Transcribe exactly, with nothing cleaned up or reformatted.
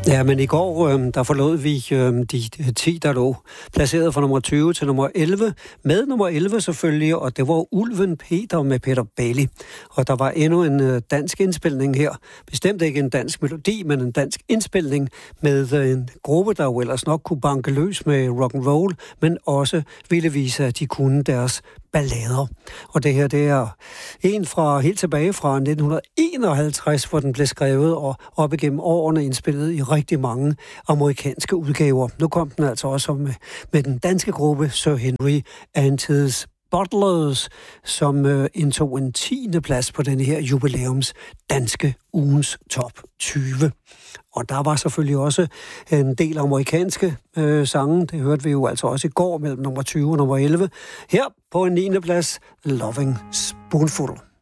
Ja, men i går, øh, der forlod vi øh, de ti, der lå placeret fra nummer tyve til nummer elleve. Med nummer elleve selvfølgelig, og det var Ulven Peter med Peter Bailey. Og der var endnu en øh, dansk indspilning her. Bestemt ikke en dansk melodi, men en dansk indspilning med øh, en gruppe, der jo ellers nok kunne banke løs med rock and roll, men også ville vise, at de kunne deres ballader. Og det her, det er en fra helt tilbage fra nitten enoghalvtreds, hvor den blev skrevet og op igennem årene indspillet i rigtig mange amerikanske udgaver. Nu kom den altså også med, med den danske gruppe Sir Henry and his Butlers, som øh, indtog en tiende plads på denne her jubilæums danske ugens top tyve. Og der var selvfølgelig også en del amerikanske øh, sange. Det hørte vi jo altså også i går mellem nummer tyve og nummer elleve. Her på en niende plads, Loving Spoonful.